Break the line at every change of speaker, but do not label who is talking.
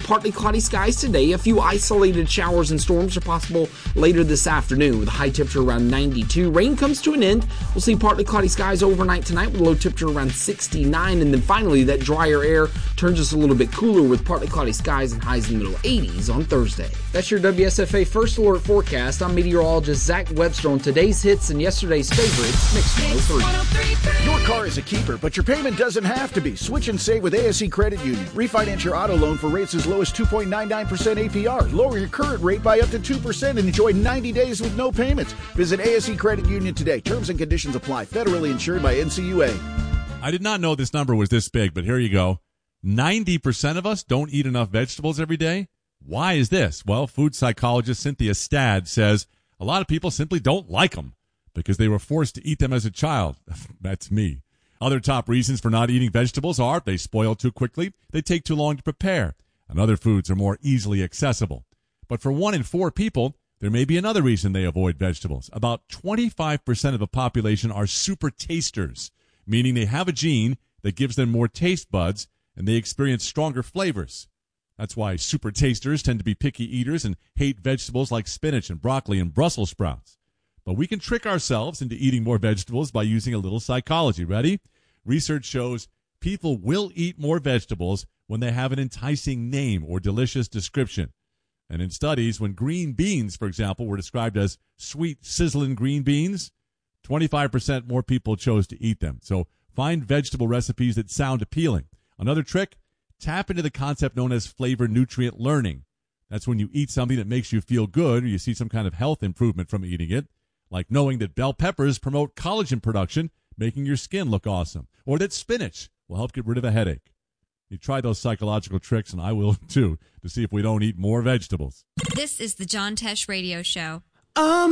partly cloudy skies today. A few isolated showers and storms are possible later this afternoon with a high temperature around 92. Rain comes to an end. We'll see partly cloudy skies overnight tonight with a low temperature around 69. And then finally, that drier air turns us a little bit cooler with partly cloudy skies and highs in the middle 80s on Thursday. That's your WSFA First Alert forecast. I'm meteorologist Zach Webster on today's hits and yesterday's favorites. Mix 103.
Your car is a keeper, but your payment doesn't have to be. Switch and save with ASE Credit Union. Refinance your auto loan for rates as low as 2.99% APR. Lower your current rate by up to 2% and enjoy 90 days with no payments. Visit ASE Credit Union today. Terms and conditions apply. Federally insured by NCUA.
I did not know this number was this big, but here you go. 90% of us don't eat enough vegetables every day. Why is this? Well, food psychologist Cynthia Stad says a lot of people simply don't like them because they were forced to eat them as a child. That's me. Other top reasons for not eating vegetables are they spoil too quickly, they take too long to prepare, and other foods are more easily accessible. But for 1 in 4 people, there may be another reason they avoid vegetables. About 25% of the population are super tasters, meaning they have a gene that gives them more taste buds and they experience stronger flavors. That's why super tasters tend to be picky eaters and hate vegetables like spinach and broccoli and Brussels sprouts. But we can trick ourselves into eating more vegetables by using a little psychology. Ready? Research shows people will eat more vegetables when they have an enticing name or delicious description. And in studies, when green beans, for example, were described as sweet, sizzling green beans, 25% more people chose to eat them. So find vegetable recipes that sound appealing. Another trick, tap into the concept known as flavor nutrient learning. That's when you eat something that makes you feel good or you see some kind of health improvement from eating it, like knowing that bell peppers promote collagen production, making your skin look awesome, or that spinach will help get rid of a headache. You try those psychological tricks, and I will too, to see if we don't eat more vegetables.
This is the John Tesh Radio Show.